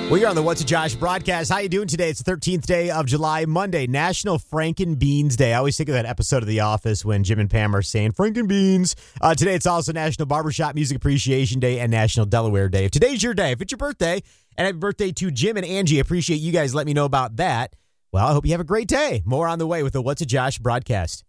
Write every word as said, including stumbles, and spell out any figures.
We are on the What's a Josh broadcast. How you doing today? It's the thirteenth day of July, Monday, National Franken Beans Day. I always think of that episode of The Office when Jim and Pam are saying Franken Beans. Uh, today it's also National Barbershop Music Appreciation Day and National Delaware Day. If today's your day, if it's your birthday, and happy birthday to Jim and Angie. I appreciate you guys letting me know about that. Well, I hope you have a great day. More on the way with the What's a Josh broadcast.